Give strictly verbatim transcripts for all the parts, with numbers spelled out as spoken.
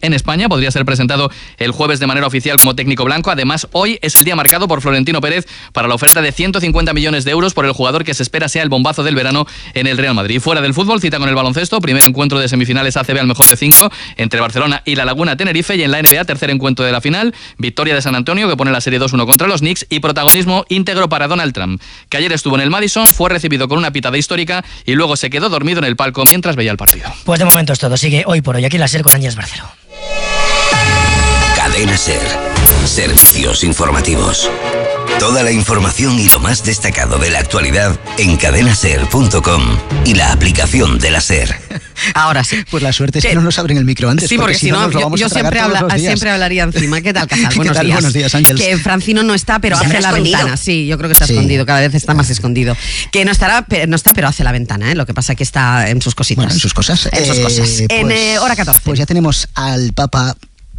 en España. Podría ser presentado el jueves de manera oficial como técnico blanco. Además, hoy es el día marcado por Florentino Pérez para la oferta de ciento cincuenta millones de euros por el jugador que se espera sea el bombazo del verano en el Real Madrid. Fuera del fútbol, cita con el baloncesto, primer encuentro de semifinales A C B al mejor de cinco entre Barcelona y la Laguna Tenerife, y en la N B A, tercer encuentro de la final, victoria de San Antonio que pone la serie dos uno contra los Knicks, y protagonismo íntegro para Donald Trump, que ayer estuvo en el Madison, fue recibido con una pitada histórica y luego se quedó dormido en el palco mientras veía el partido. Pues de momento es todo, sigue hoy por hoy aquí en la SER con Ángeles Barceló. Cadena SER, servicios informativos. Toda la información y lo más destacado de la actualidad en cadena ser punto com y la aplicación de la SER. Ahora sí. Pues la suerte es que no nos abren el micro antes. Sí, porque, porque si no, yo, yo siempre, habla, siempre hablaría encima. ¿Qué tal, Casal? Buenos, tal? días. Buenos días, Ángel. Que Francino no está, pero hace la escondido. ventana. Sí, yo creo que está sí. escondido, cada vez está más escondido. Que no estará, no está, pero hace la ventana, ¿eh? Lo que pasa es que está en sus cositas. Bueno, en sus cosas. En sus cosas. Eh, en pues, eh, hora catorce. Pues ya tenemos al Papa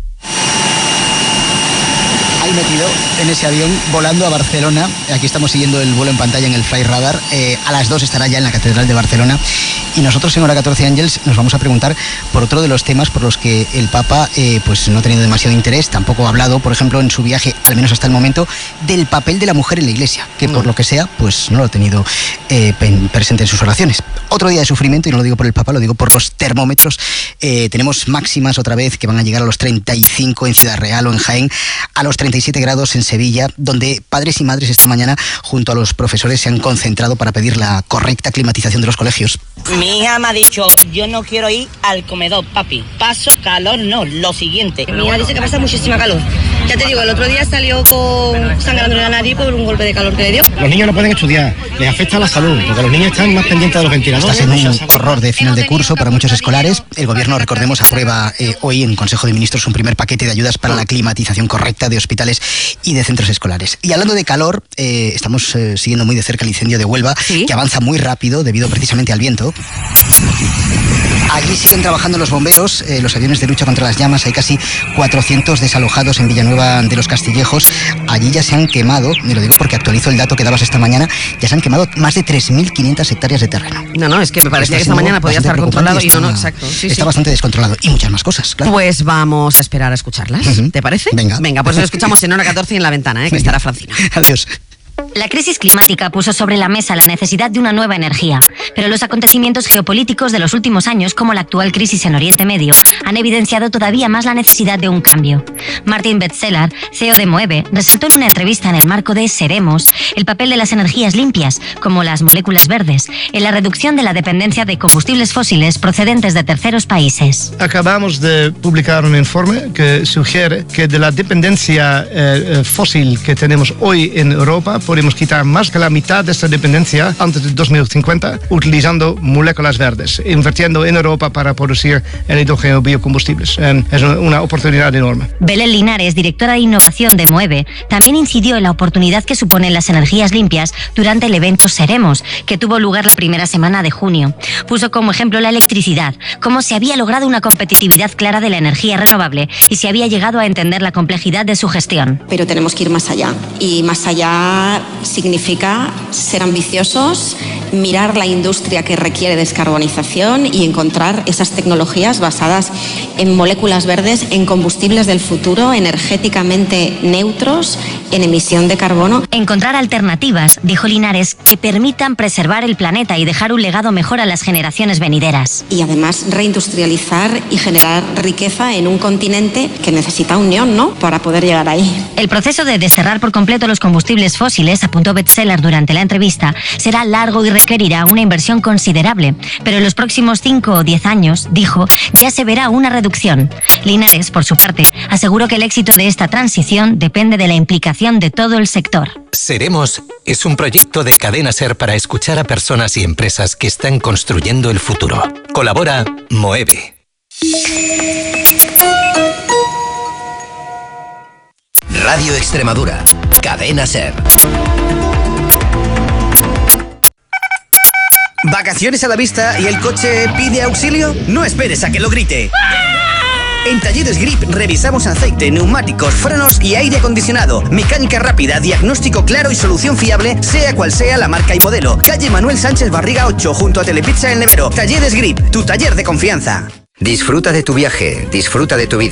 ahí metido en ese avión volando a Barcelona. Aquí estamos siguiendo el vuelo en pantalla en el Fly Radar. Eh, a las dos estará ya en la Catedral de Barcelona. Y nosotros en Hora catorce, Ángels, nos vamos a preguntar por otro de los temas por los que el Papa eh, pues no ha tenido demasiado interés. Tampoco ha hablado, por ejemplo, en su viaje, al menos hasta el momento, del papel de la mujer en la Iglesia, que por lo que sea, pues no lo ha tenido eh, presente en sus oraciones. Otro día de sufrimiento, y no lo digo por el Papa, lo digo por los termómetros. Eh, tenemos máximas otra vez que van a llegar a los treinta y cinco en Ciudad Real o en Jaén, a los treinta y siete grados en Sevilla, donde padres y madres esta mañana junto a los profesores se han concentrado para pedir la correcta climatización de los colegios. Mi hija me ha dicho, yo no quiero ir al comedor, papi. Paso calor, no, lo siguiente. Mi hija dice que pasa muchísima calor. Ya te digo, el otro día salió con sangrando en la nariz por un golpe de calor que le dio. Los niños no pueden estudiar, les afecta a la salud, porque los niños están más pendientes de los ventiladores. Está siendo un horror de final de curso para muchos escolares. El gobierno, recordemos, aprueba eh, hoy en Consejo de Ministros un primer paquete de ayudas para la climatización correcta de hospitales y de centros escolares. Y hablando de calor, eh, estamos eh, siguiendo muy de cerca el incendio de Huelva, ¿sí? Que avanza muy rápido debido precisamente al viento. Allí siguen trabajando los bomberos, eh, los aviones de lucha contra las llamas. Hay casi cuatrocientos desalojados en Villanueva de los Castillejos. Allí ya se han quemado, me lo digo porque actualizo el dato que dabas esta mañana, ya se han quemado más de tres mil quinientas hectáreas de terreno. No, no, es que me parecía que esta mañana podía estar controlado y, está, y no, no, exacto. Sí, está sí. bastante descontrolado y muchas más cosas, claro. Pues vamos a esperar a escucharlas, uh-huh. ¿Te parece? Venga. Venga, pues lo escuchamos en Hora catorce y en la ventana, ¿eh? Que estará Francina. Adiós. La crisis climática puso sobre la mesa la necesidad de una nueva energía, pero los acontecimientos geopolíticos de los últimos años, como la actual crisis en Oriente Medio, han evidenciado todavía más la necesidad de un cambio. Martin Betzeler, C E O de Moeve, resaltó en una entrevista en el marco de Seremos el papel de las energías limpias, como las moléculas verdes, en la reducción de la dependencia de combustibles fósiles procedentes de terceros países. Acabamos de publicar un informe que sugiere que de la dependencia eh, fósil que tenemos hoy en Europa, podemos quitar más que la mitad de esta dependencia antes de dos mil cincuenta utilizando moléculas verdes, invirtiendo en Europa para producir el hidrógeno biocombustibles. Es una oportunidad enorme. Belén Linares, directora de innovación de Moeve, también incidió en la oportunidad que suponen las energías limpias durante el evento Seremos, que tuvo lugar la primera semana de junio. Puso como ejemplo la electricidad, cómo se había logrado una competitividad clara de la energía renovable y se había llegado a entender la complejidad de su gestión. Pero tenemos que ir más allá, y más allá significa ser ambiciosos, mirar la industria que requiere descarbonización y encontrar esas tecnologías basadas en moléculas verdes, en combustibles del futuro, energéticamente neutros, en emisión de carbono. Encontrar alternativas, dijo Linares, que permitan preservar el planeta y dejar un legado mejor a las generaciones venideras. Y además reindustrializar y generar riqueza en un continente que necesita unión, ¿no?, para poder llegar ahí. El proceso de desterrar por completo los combustibles fósiles, apuntó Betzeler durante la entrevista, será largo y requerirá una inversión considerable, pero en los próximos cinco o diez años, dijo, ya se verá una reducción. Linares, por su parte, aseguró que el éxito de esta transición depende de la implicación de todo el sector. Seremos es un proyecto de Cadena SER para escuchar a personas y empresas que están construyendo el futuro. Colabora Moeve. Radio Extremadura, Cadena SER. ¿Vacaciones a la vista y el coche pide auxilio? No esperes a que lo grite. En Talleres Grip revisamos aceite, neumáticos, frenos y aire acondicionado. Mecánica rápida, diagnóstico claro y solución fiable, sea cual sea la marca y modelo. Calle Manuel Sánchez Barriga ocho, junto a Telepizza en Levero. Talleres Grip, tu taller de confianza. Disfruta de tu viaje, disfruta de tu vida.